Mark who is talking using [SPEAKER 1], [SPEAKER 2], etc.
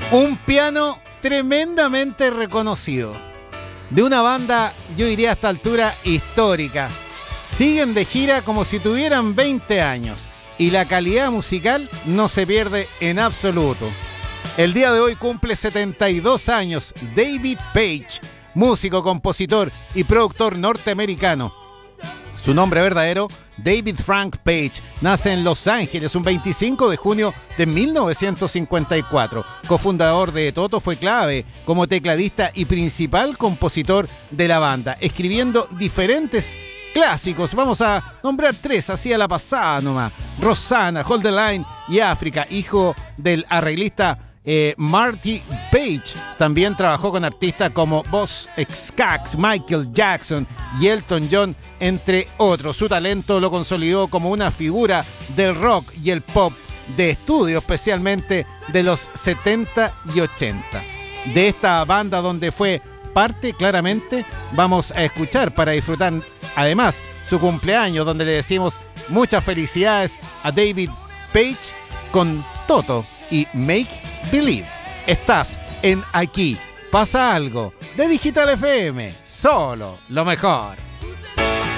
[SPEAKER 1] Un piano tremendamente reconocido. De una banda, yo diría a esta altura, histórica. Siguen de gira como si tuvieran 20 años. Y la calidad musical no se pierde en absoluto. El día de hoy cumple 72 años David Paich, músico, compositor y productor norteamericano. Su nombre verdadero, David Frank Paich, nace en Los Ángeles un 25 de junio de 1954. Cofundador de Toto, fue clave como tecladista y principal compositor de la banda, escribiendo diferentes clásicos. Vamos a nombrar tres así a la pasada nomás: Rosanna, Hold the Line y África. Hijo del arreglista Marty Paich, también trabajó con artistas como Boz Scaggs, Michael Jackson y Elton John, entre otros. Su talento lo consolidó como una figura del rock y el pop de estudio, especialmente de los 70 y 80. De esta banda donde fue parte, claramente, vamos a escuchar para disfrutar además su cumpleaños, donde le decimos muchas felicidades a David Paich con Toto y Make Believe. Estás en Aquí Pasa Algo de Digital FM, solo lo mejor.